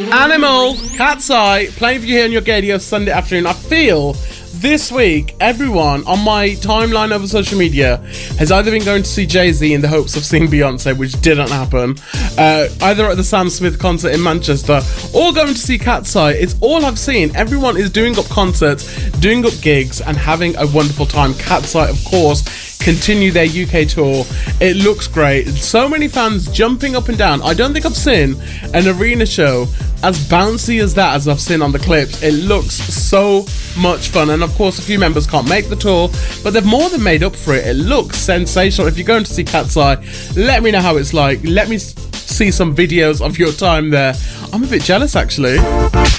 Animal, Cat's Eye, playing for you here on your radio Sunday afternoon. I feel this week everyone on my timeline over social media has either been going to see Jay-Z in the hopes of seeing Beyonce, which didn't happen, either at the Sam Smith concert in Manchester or going to see Cat's Eye. It's all I've seen. Everyone is doing up concerts, doing up gigs and having a wonderful time. Cat's Eye, of course, continue their UK tour. It looks great. So many fans jumping up and down. I don't think I've seen an arena show as bouncy as that as I've seen on the clips. It looks so much fun, and of course a few members can't make the tour, but they've more than made up for it. It looks sensational. If you're going to see Cat's Eye, let me know how it's like. Let me see some videos of your time there. I'm a bit jealous actually.